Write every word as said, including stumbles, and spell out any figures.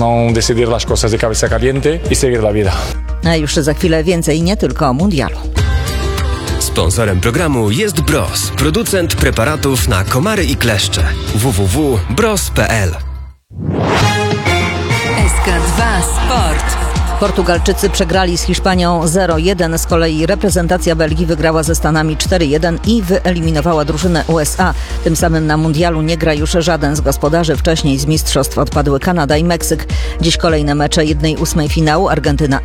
no decidir las cosas de cabeza caliente y seguir la vida. A już za chwilę więcej, nie tylko o mundialu. Sponsorem programu jest Bros, producent preparatów na komary i kleszcze. w w w kropka bros kropka p l S K dwa Sport. Portugalczycy przegrali z Hiszpanią zero jeden, z kolei reprezentacja Belgii wygrała ze Stanami cztery jeden i wyeliminowała drużynę U S A. Tym samym na mundialu nie gra już żaden z gospodarzy. Wcześniej z mistrzostw odpadły Kanada i Meksyk. Dziś kolejne mecze jednej ósmej finału. Argentyna